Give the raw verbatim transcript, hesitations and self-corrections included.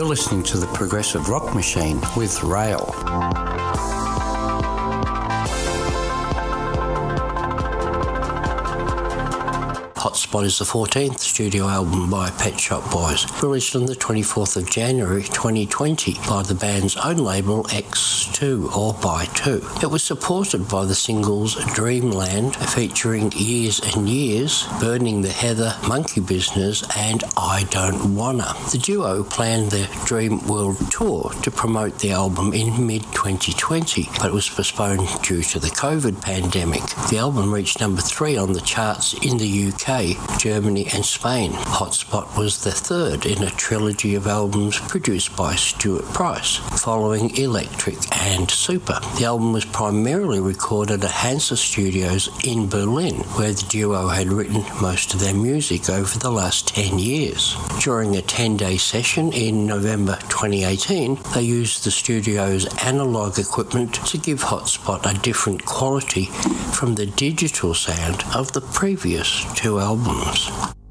listening to the Progressive Rock Machine with Rail. Hotspot is the fourteenth studio album by Pet Shop Boys, released on the twenty-fourth of January twenty twenty by the band's own label X two, or by two. It was supported by the singles Dreamland, featuring Years and Years, Burning the Heather, Monkey Business and I Don't Wanna. The duo planned their Dream World Tour to promote the album in mid twenty twenty, but it was postponed due to the COVID pandemic. The album reached number three on the charts in the U K, Germany and Spain. Hotspot was the third in a trilogy of albums produced by Stuart Price, following Electric and Super. The album was primarily recorded at Hansa Studios in Berlin, where the duo had written most of their music over the last ten years. During a ten-day session in November twenty eighteen, they used the studio's analogue equipment to give Hotspot a different quality from the digital sound of the previous two albums.